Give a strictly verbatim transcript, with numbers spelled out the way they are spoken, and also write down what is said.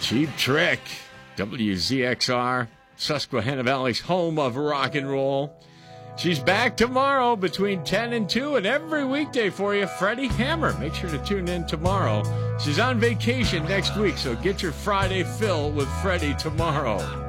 Cheap Trick, W Z X R, Susquehanna Valley's home of rock and roll. She's back tomorrow between ten and two, and every weekday for you, Freddie Hammer. Make sure to tune in tomorrow. She's on vacation next week, so get your Friday fill with Freddie tomorrow.